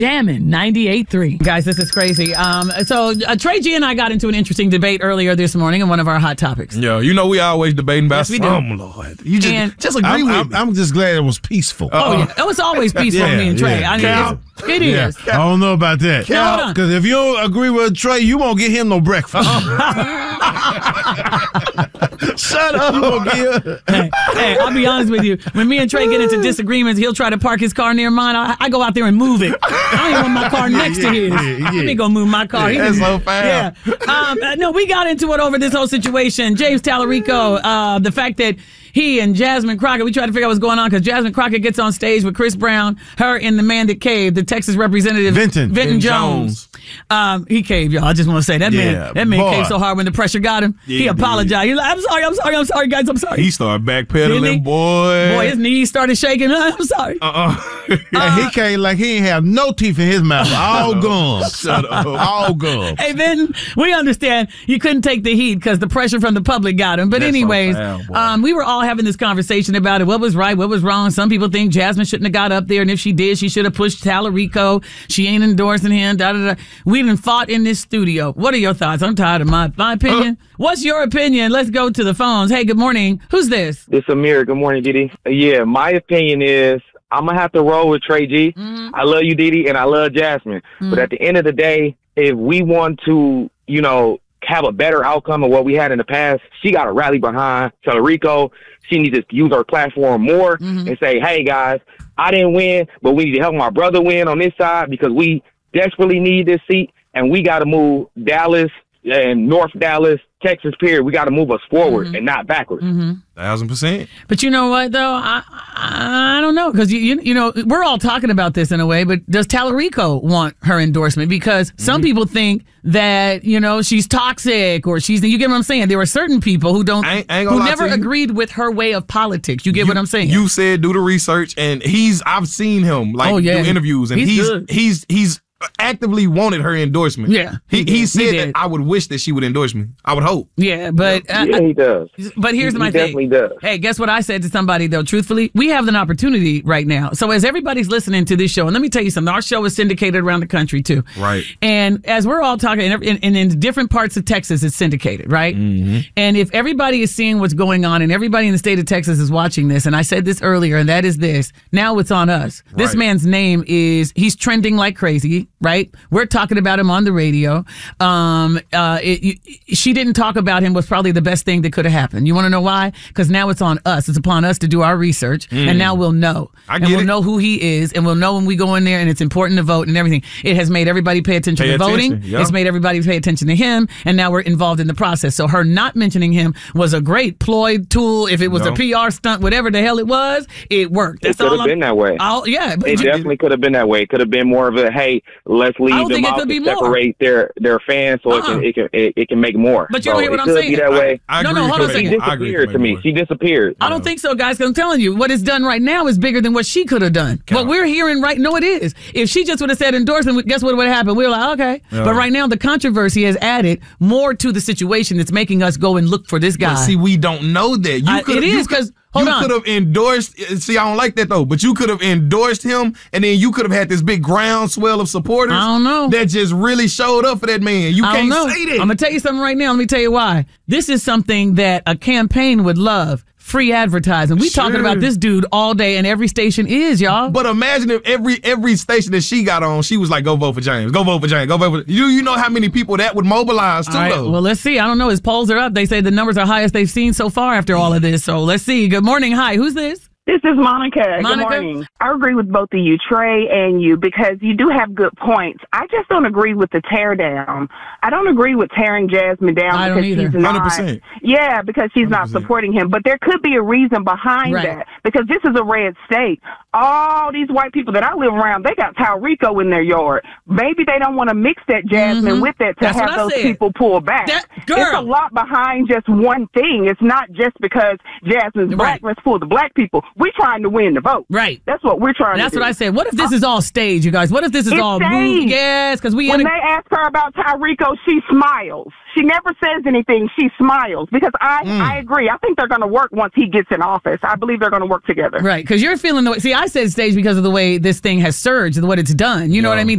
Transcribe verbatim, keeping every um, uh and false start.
Jamming ninety-eight point three. Guys, this is crazy. Um, so uh, Trey G and I got into an interesting debate earlier this morning in one of our hot topics. Yeah, you know we always debating about Yes, we do. some, Lord. You just, And- just agree I'm, with I'm, me. I'm just glad it was peaceful. Oh, yeah. It was always peaceful Yeah, with me and Trey. yeah. I mean, Cal. it's- it Yeah. is. I don't know about that. Now, hold on. Because if you don't agree with Trey, you won't get him no breakfast. Shut up. You won't get Hey, hey, I'll be honest with you. When me and Trey get into disagreements, he'll try to park his car near mine. I, I go out there and move it. I don't even want my car next yeah, to his. yeah, yeah. I ain't gonna move my car. He That's can- so foul. Yeah. Um, uh, no, we got into it over this whole situation. James Tallarico, uh, the fact that he and Jasmine Crockett, we tried to figure out what's going on because Jasmine Crockett gets on stage with Chris Brown, her and the man that caved, the Texas representative Vinton. Vinton Vin Jones. Jones. Um, he caved, y'all. I just want to say that Yeah, man. That man boy. caved so hard when the pressure got him. Yeah, he he apologized. He's like, "I'm sorry, I'm sorry, I'm sorry, guys, I'm sorry." He started Didn't he? backpedaling, boy. Boy, his knees started shaking. I'm sorry. Uh-uh. And he came like he ain't have no teeth in his mouth. All gums. Shut up. All gums. Hey, Ben, we understand you couldn't take the heat because the pressure from the public got him. But That's so anyways, foul, boy. um, we were all having this conversation about it. What was right? What was wrong? Some people think Jasmine shouldn't have got up there. And if she did, she should have pushed Tallarico. She ain't endorsing him. Da, da, da. We done fought in this studio. What are your thoughts? I'm tired of my, my opinion. What's your opinion? Let's go to the phones. Hey, good morning. Who's this? This Amir. Good morning, Didi. Yeah, my opinion is I'm gonna have to roll with Trey G. Mm-hmm. I love you, Didi, and I love Jasmine. But at the end of the day, if we want to, you know, have a better outcome of what we had in the past, she got to rally behind Tallarico. She needs to use her platform more and say, "Hey, guys, I didn't win, but we need to help my brother win on this side because we desperately need this seat, and we got to move Dallas and North Dallas, Texas, period. We got to move us forward and not backwards." Thousand percent. But you know what, though? I I, I don't know, because, you, you you know, we're all talking about this in a way, but does Tallarico want her endorsement? Because some people think that, you know, she's toxic or she's, you get what I'm saying? There are certain people who don't, I ain't- I ain't gonna who lie never to you. agreed with her way of politics. You get what I'm saying? You said do the research, and he's. I've seen him like Oh, yeah. do interviews, and He's he's good. he's he's actively wanted her endorsement. Yeah, he he he, did. He said did. that I would wish that she would endorse me. I would hope. yeah, but uh, Yeah, he does. But here's He- my he thing. definitely does. Hey, guess what I said to somebody, though? Truthfully, we have an opportunity right now. So as everybody's listening to this show, and let me tell you something, our show is syndicated around the country, too. Right. And as we're all talking, and in, in, in different parts of Texas, it's syndicated, right? Mm-hmm. And if everybody is seeing what's going on and everybody in the state of Texas is watching this, and I said this earlier, and that is this, now it's on us. This Right. man's name is, he's trending like crazy, right? We're talking about him on the radio. Um, uh, it, you, she didn't talk about him was probably the best thing that could have happened. You want to know why? Because now it's on us. It's upon us to do our research, and now we'll know. I and get we'll it. know who he is, and we'll know when we go in there, and it's important to vote and everything. It has made everybody pay attention Pay to attention, voting. yeah. It's made everybody pay attention to him, and now we're involved in the process. So her not mentioning him was a great ploy tool. If it was No. a P R stunt, whatever the hell it was, it worked. It That's could all have I'm- been that way. I'll, yeah, but It you- definitely could have been that way. It could have been more of a, hey, let's I leave don't them think it out could to be more. separate their, their fans so Uh-uh. it can it can it, it can make more. But you so don't hear what it I'm could saying. be that way. I No, agree no, it hold on could a make second. more. I agree it Disappeared could to make me. more. She disappeared. I don't think so, guys. 'Cause I'm telling you, what it's done right now is bigger than what she could have done. What we're hearing right, no, it is. If she just would have said endorsement, guess what would have happened? We were like, okay. Yeah. But right now, the controversy has added more to the situation that's making us go and look for this guy. But see, we don't know that. You I- could it is, 'cause- hold you on. could have endorsed. See, I don't like that though. But you could have endorsed him, and then you could have had this big groundswell of supporters. I don't know. That just really showed up for that man. You I can't don't know. say that. I'm gonna tell you something right now. Let me tell you why. This is something that a campaign would love. Free advertising. We talking Sure. about this dude all day, and every station is, y'all. But imagine if every every station that she got on, she was like, "Go vote for James. Go vote for James. Go vote for." You you know how many people that would mobilize too, All right, though. well, let's see. I don't know. His polls are up. They say the numbers are highest they've seen so far after all of this. So let's see. Good morning. Hi. Who's this? This is Monica. Monica? Good morning. I agree with both of you, Trey and you, because you do have good points. I just don't agree with the tear down. I don't agree with tearing Jasmine down I don't because either. she's one hundred not. percent. Yeah, because she's not supporting him. But there could be a reason behind Right. that, because this is a red state. All these white people that I live around, they got Tallarico in their yard. Maybe they don't want to mix that Jasmine Mhm. with that to That's what have I those said. people pull back. That- Girl. It's a lot behind just one thing. It's not just because Jasmine's black. Right. Let's pull the black people. We're trying to win the vote. Right. That's what we're trying That's to do. what I said. What if this is all staged, you guys? What if this is It's all staged. moved? Yes, because we When in they a, ask her about Tyrico, she smiles. She never says anything. She smiles because I, Mm. I agree. I think they're going to work once he gets in office. I believe they're going to work together. right, because you're feeling the way. See, I said staged because of the way this thing has surged and what it's done. You know Yeah. what I mean?